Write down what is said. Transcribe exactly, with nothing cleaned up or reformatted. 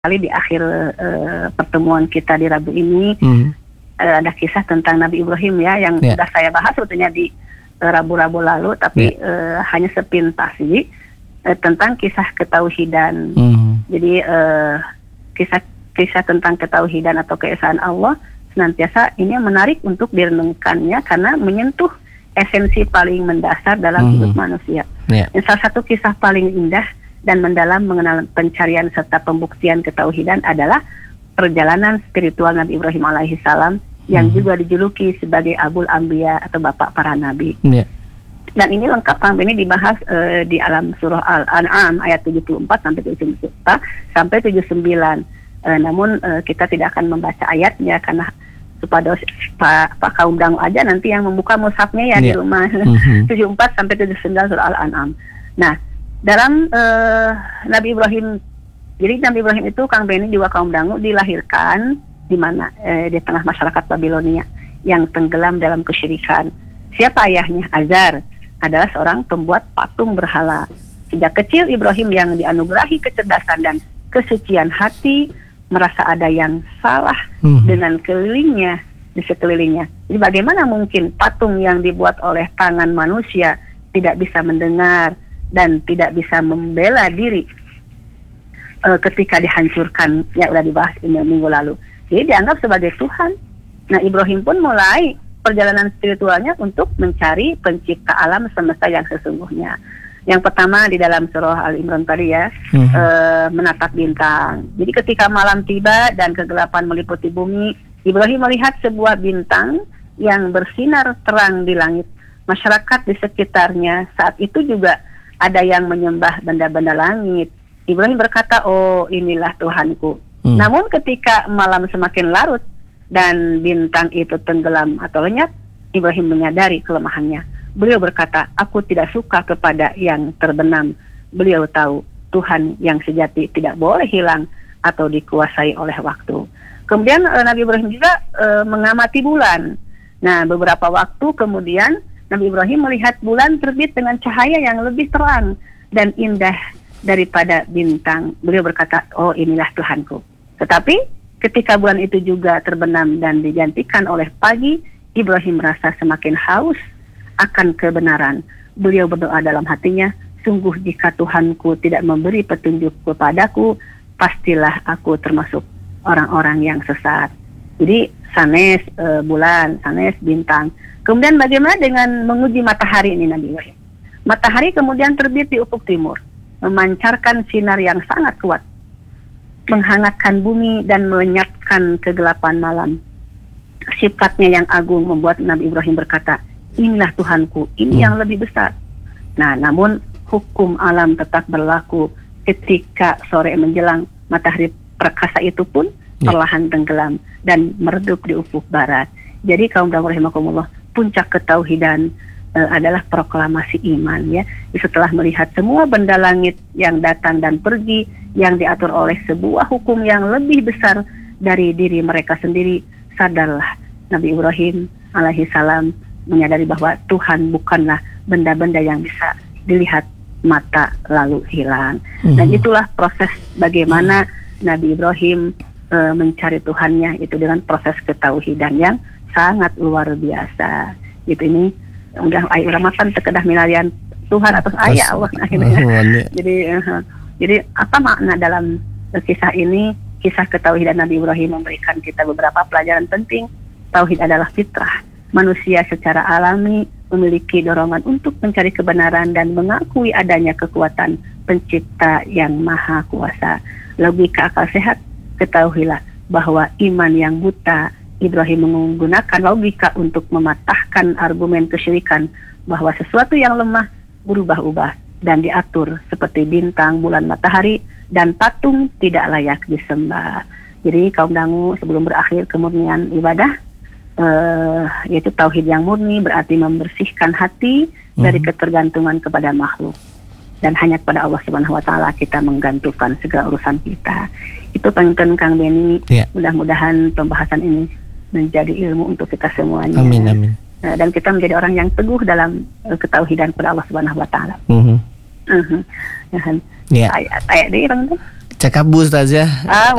kali di akhir uh, pertemuan kita di Rabu ini mm-hmm. uh, ada kisah tentang Nabi Ibrahim ya yang yeah. sudah saya bahas sebetulnya di uh, Rabu-Rabu lalu, tapi yeah. uh, hanya sepintas sih uh, tentang kisah ketauhidan. Mm-hmm. Jadi uh, kisah kisah tentang ketauhidan atau keesaan Allah senantiasa ini menarik untuk direnungkannya karena menyentuh esensi paling mendasar dalam mm-hmm. hidup manusia. Yeah. Dan salah satu kisah paling indah dan mendalam mengenal pencarian serta pembuktian ketauhidan adalah perjalanan spiritual Nabi Ibrahim alaihi salam yang hmm. juga dijuluki sebagai Abul Anbiya atau bapak para nabi. Yeah. Dan ini lengkap sampai ini dibahas uh, di alam surah Al-An'am ayat tujuh puluh empat sampai tujuh puluh empat sampai tujuh puluh sembilan. Uh, namun uh, kita tidak akan membaca ayatnya karena supaya Pak, Pak kaum dangu aja nanti yang membuka mushafnya ya yeah. di rumah. Mm-hmm. tujuh puluh empat sampai tujuh puluh sembilan surah Al-An'am. Nah, dalam uh, Nabi Ibrahim, jadi Nabi Ibrahim itu Kang Benny juga kaum dangu dilahirkan di mana eh, di tengah masyarakat Babilonia yang tenggelam dalam kesyirikan. Siapa ayahnya? Azar adalah seorang pembuat patung berhala. Sejak kecil Ibrahim yang dianugerahi kecerdasan dan kesucian hati merasa ada yang salah hmm. dengan kelilingnya di sekelilingnya. Jadi bagaimana mungkin patung yang dibuat oleh tangan manusia tidak bisa mendengar dan tidak bisa membela diri uh, ketika dihancurkan, ya udah dibahas ini minggu lalu. Jadi dianggap sebagai Tuhan. Nah, Ibrahim pun mulai perjalanan spiritualnya untuk mencari pencipta alam semesta yang sesungguhnya. Yang pertama di dalam surah Al-Imran tadi ya, mm-hmm. uh, menatap bintang. Jadi ketika malam tiba dan kegelapan meliputi bumi, Ibrahim melihat sebuah bintang yang bersinar terang di langit. Masyarakat di sekitarnya saat itu juga ada yang menyembah benda-benda langit. Ibrahim berkata, oh inilah Tuhanku. Hmm. Namun ketika malam semakin larut dan bintang itu tenggelam atau lenyap, Ibrahim menyadari kelemahannya. Beliau berkata, aku tidak suka kepada yang terbenam. Beliau tahu Tuhan yang sejati tidak boleh hilang atau dikuasai oleh waktu. Kemudian uh, Nabi Ibrahim juga uh, mengamati bulan. Nah, beberapa waktu kemudian Nabi Ibrahim melihat bulan terbit dengan cahaya yang lebih terang dan indah daripada bintang. Beliau berkata, oh inilah Tuhanku. Tetapi ketika bulan itu juga terbenam dan digantikan oleh pagi, Ibrahim merasa semakin haus akan kebenaran. Beliau berdoa dalam hatinya, sungguh jika Tuhanku tidak memberi petunjuk kepadaku, pastilah aku termasuk orang-orang yang sesat. Jadi sanes e, bulan, sanes bintang. Kemudian bagaimana dengan menguji matahari ini Nabi Ibrahim? Matahari kemudian terbit di ufuk timur, memancarkan sinar yang sangat kuat, menghangatkan bumi dan melenyapkan kegelapan malam. Sifatnya yang agung membuat Nabi Ibrahim berkata, inilah Tuhanku, ini hmm. yang lebih besar. Nah, namun hukum alam tetap berlaku. Ketika sore menjelang, matahari perkasa itu pun yeah. perlahan tenggelam dan meredup di ufuk barat. Jadi kaum dangu rahimakumullah, puncak ketauhidan uh, adalah proklamasi iman ya. Setelah melihat semua benda langit yang datang dan pergi yang diatur oleh sebuah hukum yang lebih besar dari diri mereka sendiri, sadarlah Nabi Ibrahim alaihi salam menyadari bahwa Tuhan bukanlah benda-benda yang bisa dilihat mata lalu hilang. Mm-hmm. Dan itulah proses bagaimana Nabi Ibrahim uh, mencari Tuhannya, itu dengan proses ketauhidan yang sangat luar biasa. Gitu ini udah ayat Ramadan terkedah milarian Tuhan atas ayat Allah akhirnya. Jadi uh, jadi apa makna dalam kisah ini? Kisah ketauhidan Nabi Ibrahim memberikan kita beberapa pelajaran penting. Tauhid adalah fitrah. Manusia secara alami memiliki dorongan untuk mencari kebenaran dan mengakui adanya kekuatan pencipta yang maha kuasa. Logika akal sehat, ketahuilah bahwa iman yang buta, Ibrahim menggunakan logika untuk mematahkan argumen kesyirikan bahwa sesuatu yang lemah berubah-ubah dan diatur seperti bintang, bulan, matahari, dan patung tidak layak disembah. Jadi kaum dangu, sebelum berakhir kemurnian ibadah, uh, yaitu tauhid yang murni berarti membersihkan hati hmm. dari ketergantungan kepada makhluk. Dan hanya kepada Allah Subhanahu Wa Taala kita menggantungkan segala urusan kita. Itu penting Kang Benny. Yeah. Mudah-mudahan pembahasan ini menjadi ilmu untuk kita semuanya. Amin, amin. Uh, dan kita menjadi orang yang teguh dalam uh, ketauhidan kepada Allah Subhanahu Wa Taala. Mm-hmm. Uh-huh. Uh-huh. Yeah. Ayat ayat di Bang. Cakap Bu Ustazah. Ah,